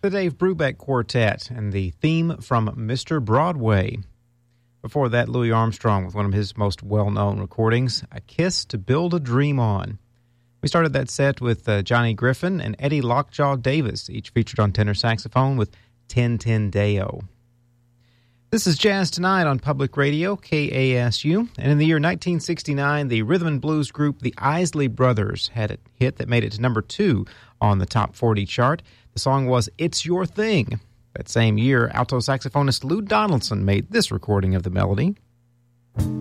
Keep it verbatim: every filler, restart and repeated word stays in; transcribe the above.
The Dave Brubeck Quartet and the theme from Mister Broadway. Before that, Louis Armstrong with one of his most well-known recordings, A Kiss to Build a Dream On. We started that set with uh, Johnny Griffin and Eddie Lockjaw Davis, each featured on tenor saxophone with ten ten Deo. This is Jazz Tonight on Public Radio, K A S U, and in the year nineteen sixty-nine, the rhythm and blues group The Isley Brothers had a hit that made it to number two on the Top forty chart. The song was It's Your Thing. That same year, alto saxophonist Lou Donaldson made this recording of the melody.